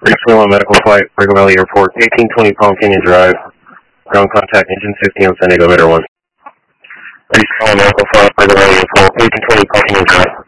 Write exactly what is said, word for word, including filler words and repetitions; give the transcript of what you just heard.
three twenty-one Medical Flight, Brigham Valley Airport, eighteen twenty Palm Canyon Drive. Ground contact, engine fifty on San Diego, Meter one. three twenty-one Medical Flight, Brigham Valley Airport, eighteen twenty Palm Canyon Drive.